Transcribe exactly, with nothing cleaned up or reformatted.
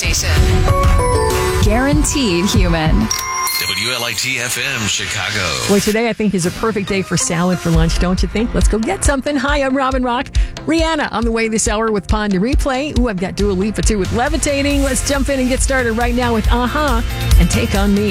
station. Guaranteed human. W L I T F M Chicago. Boy, today I think is a perfect day for salad for lunch, don't you think? Let's go get something. Hi, I'm Robin Rock. Rihanna on the way this hour with Pond to Replay. Ooh, I've got Dua Lipa too with Levitating. Let's jump in and get started right now with Uh-huh and Take On Me.